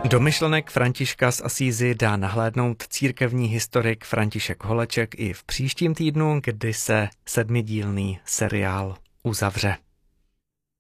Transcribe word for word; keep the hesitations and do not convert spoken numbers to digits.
Do myšlenek Františka z Asízy dá nahlédnout církevní historik František Holeček i v příštím týdnu, kdy se sedmidílný seriál uzavře.